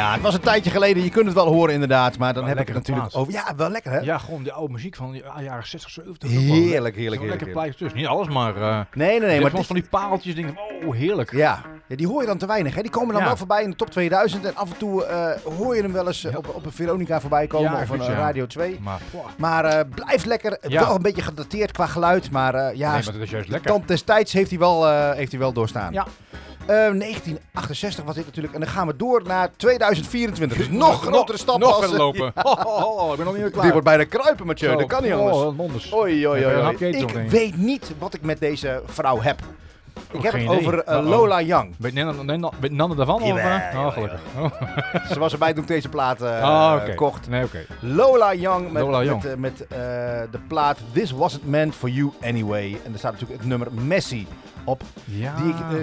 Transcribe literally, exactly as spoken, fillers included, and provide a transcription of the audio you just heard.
Ja, het was een tijdje geleden. Je kunt het wel horen inderdaad. Maar dan Wel heb ik het natuurlijk plaats. over... Ja, wel lekker hè? Ja, gewoon de oude muziek van de jaren zestig, zeventig. Heerlijk, heerlijk, Zo'n lekker heerlijk. plaatje tussen. Niet alles, maar... Uh, Nee, nee, nee. Maar soms van die paaltjes. Denk ik, oh, heerlijk. Ja. Ja, die hoor je dan te weinig. Hè? Die komen dan Ja. wel voorbij in de top tweeduizend. En af en toe uh, hoor je hem wel eens uh, Ja. op, op een Veronica voorbij komen. Ja, of een goed, uh, ja. Radio twee. Maar, wow. Maar uh, blijft lekker. Ja. Wel een beetje gedateerd qua geluid. Maar uh, ja, Nee, maar dat is juist de lekker. tand des tijds heeft hij wel, uh, heeft hij wel doorstaan. Ja. Uh, negentien achtenzestig was dit natuurlijk. En dan gaan we door naar tweeduizend vierentwintig. Dus nog grotere stappen. Nog als, verder lopen. Ja. Oh, oh, oh, ik ben nog niet meer klaar. Dit wordt bijna kruipen, Mathieu. Zo. Dat kan niet Oh, anders. wat mondes. Oei, oei, Even een oei. hapje eten Ik nog, denk ik. weet niet wat ik met deze vrouw heb. Ik Oh, heb geen het idee. over uh, Uh-oh. Lola Young. Weet Nanne, weet Nanne daarvan? Jawel, of, uh? jawel, Oh, gelukkig. Oh. Ze was erbij toen ik deze plaat uh, Oh, okay. kocht. Nee, oké. Okay. Lola Young met, Lola Young. met, uh, met uh, de plaat This Wasn't Meant For You Anyway. En er staat natuurlijk het nummer Messi op. Ja. Die ik uh,